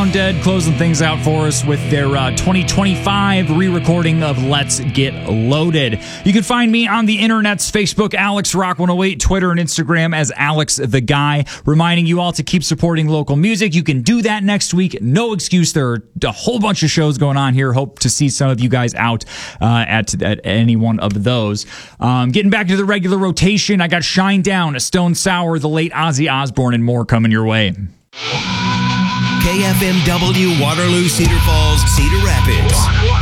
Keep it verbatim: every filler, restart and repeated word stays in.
Dead closing things out for us with their uh, twenty twenty-five re-recording of Let's Get Loaded. You can find me on the internet's Facebook, Alex Rock one oh eight, Twitter and Instagram as Alex the Guy. Reminding you all to keep supporting local music. You can do that next week. No excuse. There are a whole bunch of shows going on here. Hope to see some of you guys out uh, at, at any one of those. Um, getting back to the regular rotation, I got Shine Down, Stone Sour, the late Ozzy Osbourne, and more coming your way. K F M W, Waterloo, Cedar Falls, Cedar Rapids.